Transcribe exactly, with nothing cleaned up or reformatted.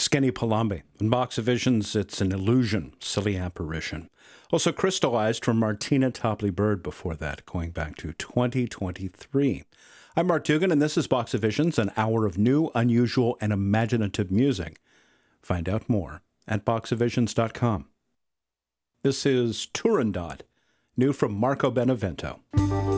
Skinny Palombi. In Box of Visions, it's an illusion, silly apparition. Also crystallized from Martina Topley-Bird before that, going back to twenty twenty-three. I'm Mark Dugan, and this is Box of Visions, an hour of new, unusual, and imaginative music. Find out more at box of visions dot com. This is Turandot, new from Marco Benevento.